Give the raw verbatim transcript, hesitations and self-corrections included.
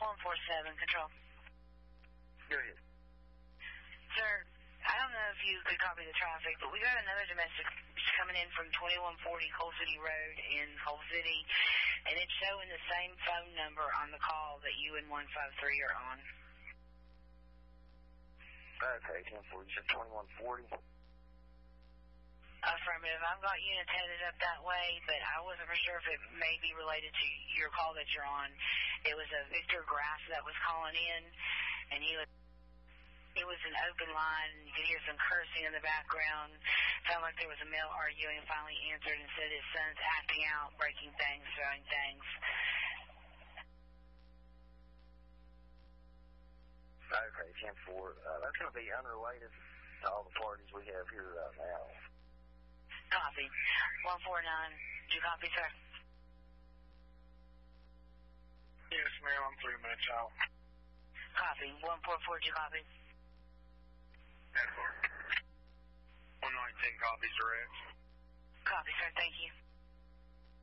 one four seven, control. Go ahead. Sir, I don't know if you could copy the traffic, but we got another domestic coming in from twenty-one forty Coal City Road in Coal City, and it's showing the same phone number on the call that you and one five three are on. Okay, ten forty, twenty-one forty. Affirmative. I've got units headed up that way, but I wasn't for sure if it may be related to your call that you're on. It was a Victor Graff that was calling in, and he was, it was an open line, and you could hear some cursing in the background. Sounded like there was a male arguing, and finally answered and said his son's acting out, breaking things, throwing things. Okay, ten four. Uh, that's going to be unrelated to all the parties we have here right now. Copy. one four nine. Do you copy, sir? Yes, ma'am. I'm three minutes out. Copy. one four four. Do you copy? one nineteen copies direct. Copy, sir. Thank you.